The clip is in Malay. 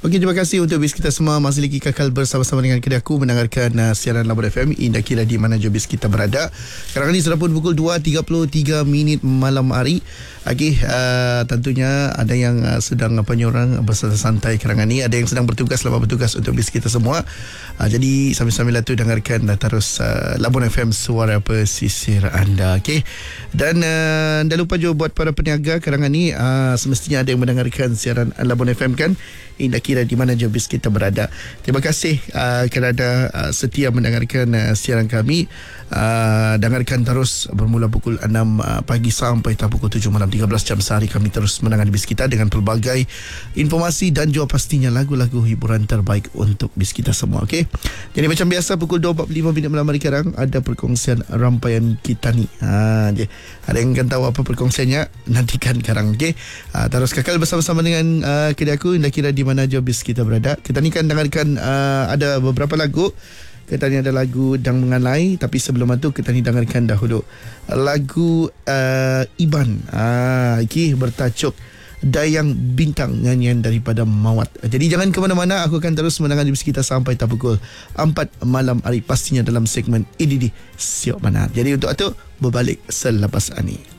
Okey, terima kasih untuk bis kita semua masih lagi kekal bersama-sama dengan Kedaku mendengarkan siaran Labuan FM. Indah kira di mana je bis kita berada. Sekarang ini sudah pun pukul 2.33 malam hari. Okey, tentunya ada yang sedang orang bersantai kerangan ni, ada yang sedang bertugas, selamat bertugas untuk bis kita semua. Jadi sambil-sambil tu dengarkan terus Labuan FM, suara pesisir anda. Okey. Dan jangan lupa juga buat para peniaga kerangan ni, semestinya ada yang mendengarkan siaran Labuan FM kan. Indah kira di mana je bis kita berada. Terima kasih kerana setia mendengarkan siaran kami. Dengarkan terus bermula pukul 6 pagi sampai pukul 7 malam, 13 jam sehari kami terus menangani bis kita dengan pelbagai informasi dan juga pastinya lagu-lagu hiburan terbaik untuk bis kita semua. Okey. Jadi macam biasa pukul 2.45 malam hari sekarang ada perkongsian rampaian kita ni. Ada yang akan tahu apa perkongsiannya, nantikan sekarang. Okey. Terus kekal bersama-sama dengan kedai aku, Indah kira di mana je bis kita berada. Kita ni kan dengarkan ada beberapa lagu. Kita ni ada lagu Dang Mengalai, tapi sebelum itu kita ni dengarkan dahulu lagu Iban. Ini bertajuk Dayang Bintang, nyanyian daripada Mawat. Jadi jangan ke mana-mana, aku akan terus menangani bis kita sampai pukul 4 malam hari, pastinya dalam segmen ini di Siok Mana. Jadi untuk itu berbalik selepas ini.